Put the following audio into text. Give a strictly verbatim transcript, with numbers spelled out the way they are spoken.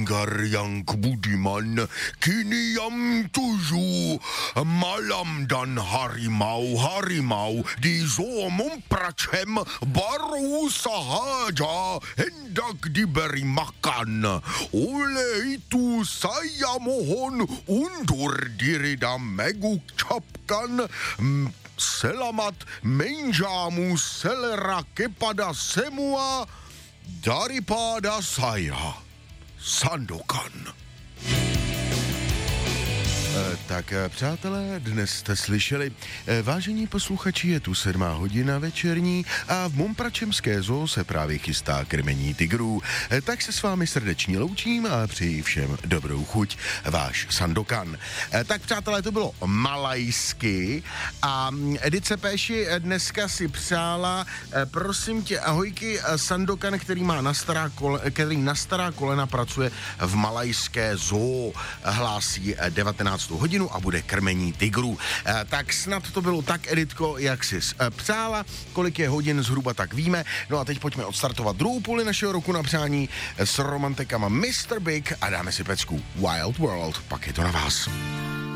Ingar Jank Budiman, Kiniam Tuju, Malam Dan Harimau Harimau, di Zomum Prachem, Baru Sahaja, hendak diberi makan. Oleh itu saya mohon undur diri dan mengucapkan selamat menjamu selera kepada semua daripada saya, Sandokan. Tak přátelé, dnes jste slyšeli, vážení posluchači, je tu sedmá hodina večerní a v Mompračemské zoo se právě chystá krmení tigrů. Tak se s vámi srdečně loučím a přeji všem dobrou chuť, váš Sandokan. Tak přátelé, to bylo malajsky a Edice Péši dneska si přála, prosím tě, ahojky, Sandokan, který má na stará kole, který na stará kolena pracuje v malajské zoo, hlásí devatenáctou hodinu a bude krmení tigrů. E, tak snad to bylo tak, Editko, jak jsi e, přála, kolik je hodin zhruba, tak víme. No a teď pojďme odstartovat druhou půli našeho roku na přání s romantikama mister Big a dáme si pecku Wild World, pak je to na vás.